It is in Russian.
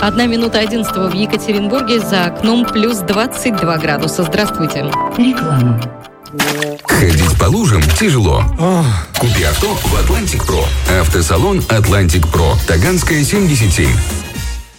1 минута 11 в Екатеринбурге, за окном плюс 22 градуса. Здравствуйте. Реклама. Ходить по лужам тяжело. Купи авто в Atlantic Pro. Автосалон Atlantic Pro. Таганская, 77.